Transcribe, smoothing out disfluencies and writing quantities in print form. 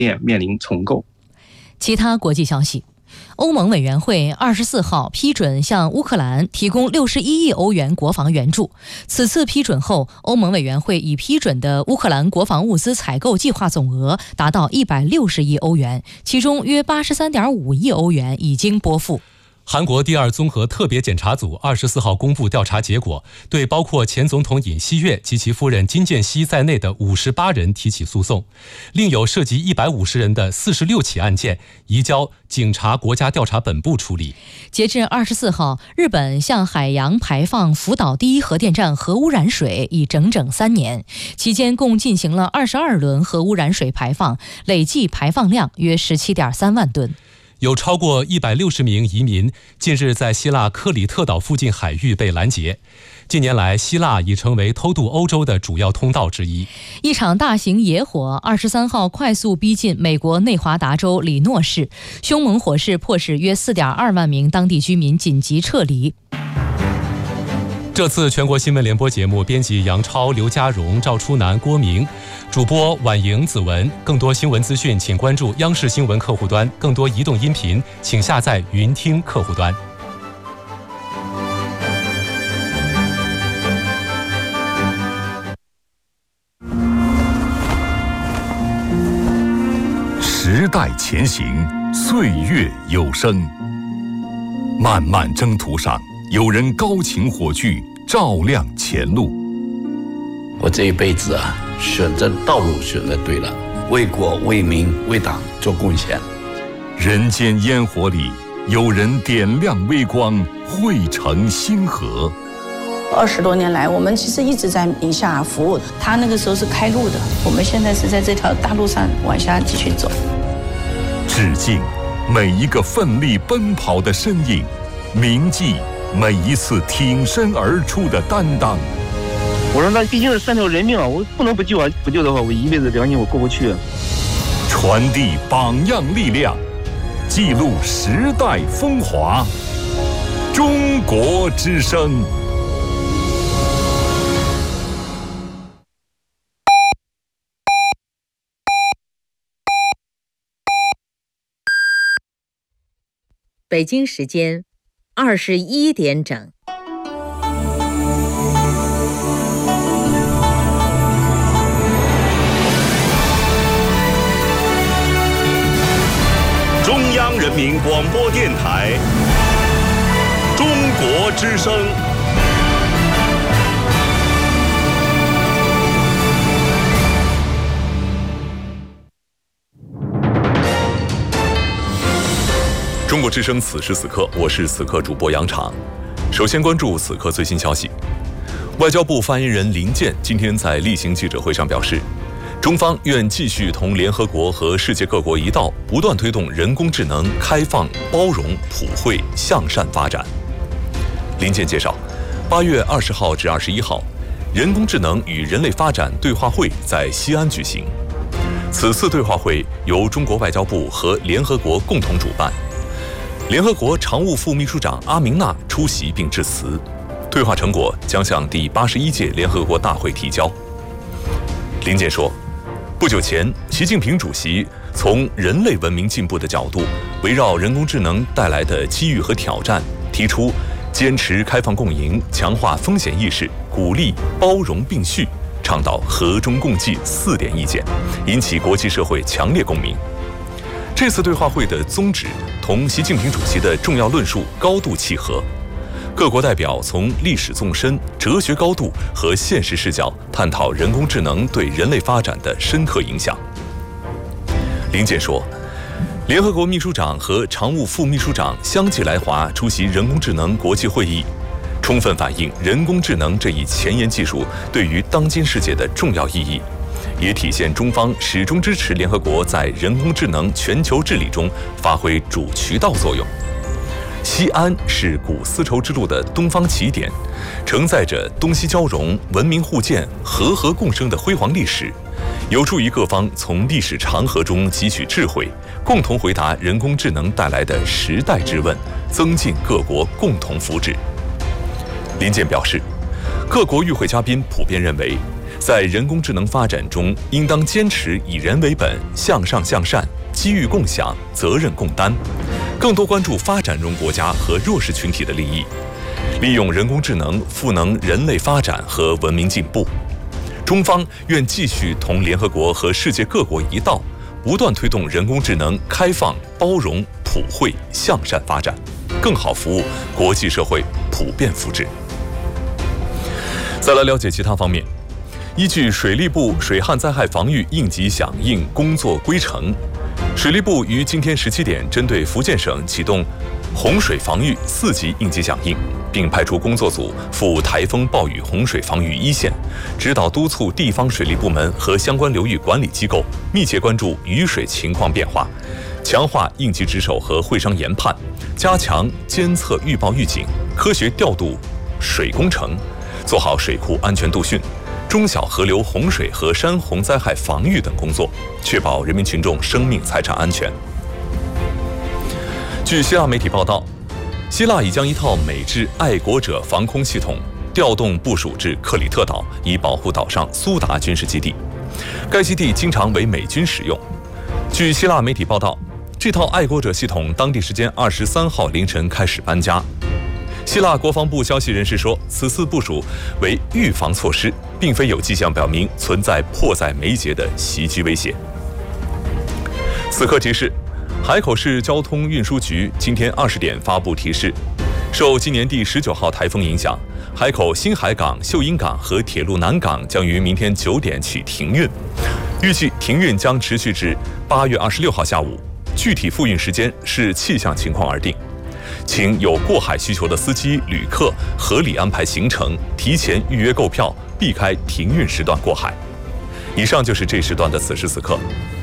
链面临重构。 其他国际消息，欧盟委员会24号批准向乌克兰提供61亿欧元国防援助。此次批准后，欧盟委员会已批准的乌克兰国防物资采购计划总额达到160亿欧元，其中约83.5亿欧元已经拨付。 韩国第二综合特别检察组24号公布调查结果，对包括前总统尹锡悦及其夫人金建熙在内的58人提起诉讼，另有涉及150人的46起案件移交警察国家调查本部处理。 截至24号，日本向海洋排放福岛第一核电站核污染水已整整3年，期间共进行了22轮核污染水排放，累计排放量约17.3万吨。 有超过160名移民近日在希腊克里特岛附近海域被拦截。近年来，希腊已成为偷渡欧洲的主要通道之一。 一场大型野火23号快速逼近美国内华达州里诺市，凶猛火势迫使约4.2万名当地居民紧急撤离。 这次全国新闻联播节目，编辑杨超、刘家荣、赵初南、郭明，主播婉莹、子文。更多新闻资讯，请关注央视新闻客户端；更多移动音频，请下载云听客户端。 时代前行，岁月有声。漫漫征途上，有人高擎火炬，照亮前路。 我这一辈子选择道路选择对了，为国为民为党做贡献。 人间烟火里，有人点亮微光，汇成星河。 20多年来，我们其实一直在宁夏服务。他那个时候是开路的，我们现在是在这条大路上往下继续走。 致敬每一个奋力奔跑的身影，铭记每一次挺身而出的担当。 我说那毕竟是3条人命啊，我不能不救啊！不救的话，我一辈子良心我过不去。 传递榜样力量，记录时代风华。中国之声。 北京时间21点整。 中央人民广播电台中国之声。中国之声此时此刻，我是此刻主播杨昶。首先关注此刻最新消息。外交部发言人林健今天在例行记者会上表示，中方愿继续同联合国和世界各国一道，不断推动人工智能开放、包容、普惠、向善发展。林健介绍，8月20号至21号，人工智能与人类发展对话会在西安举行。此次对话会由中国外交部和联合国共同主办。联合国常务副秘书长阿明纳出席并致辞，对话成果将向第81届联合国大会提交。林健说，不久前，习近平主席从人类文明进步的角度，围绕人工智能带来的机遇和挑战，提出坚持开放共赢、强化风险意识、鼓励包容并蓄、倡导和衷共济4点意见，引起国际社会强烈共鸣。这次对话会的宗旨同习近平主席的重要论述高度契合，各国代表从历史纵深、哲学高度和现实视角探讨人工智能对人类发展的深刻影响。林健说，联合国秘书长和常务副秘书长相继来华出席人工智能国际会议，充分反映人工智能这一前沿技术对于当今世界的重要意义，也体现中方始终支持联合国在人工智能全球治理中发挥主渠道作用。西安是古丝绸之路的东方起点，承载着东西交融、文明互鉴、和合共生的辉煌历史，有助于各方从历史长河中汲取智慧，共同回答人工智能带来的时代之问，增进各国共同福祉。林健表示，各国与会嘉宾普遍认为， 在人工智能发展中，应当坚持以人为本，向上向善，机遇共享，责任共担，更多关注发展中国家和弱势群体的利益，利用人工智能赋能人类发展和文明进步。中方愿继续同联合国和世界各国一道，不断推动人工智能开放、包容、普惠、向善发展，更好服务国际社会普遍福祉。再来了解其他方面。依据水利部水旱灾害防御应急响应工作规程，水利部于今天17点针对福建省启动洪水防御4级应急响应，并派出工作组赴台风暴雨洪水防御一线，指导督促地方水利部门和相关流域管理机构密切关注雨水情况变化，强化应急值守和会商研判，加强监测预报预警，科学调度水工程，做好水库安全度汛、中小河流洪水和山洪灾害防御等工作，确保人民群众生命财产安全。据希腊媒体报道，希腊已将一套美制爱国者防空系统调动部署至克里特岛，以保护岛上苏达军事基地。该基地经常为美军使用。据希腊媒体报道，这套爱国者系统当地时间23号凌晨开始搬家。希腊国防部消息人士说，此次部署为预防措施，并非有迹象表明存在迫在眉睫的袭击威胁。此刻提示，海口市交通运输局今天20点发布提示，受今年第19号台风影响，海口新海港、秀英港和铁路南港将于明天9点起停运，预计停运将持续至8月26号下午，具体复运时间视气象情况而定。请有过海需求的司机、旅客合理安排行程，提前预约购票，避开停运时段过海。以上就是这时段的此时此刻。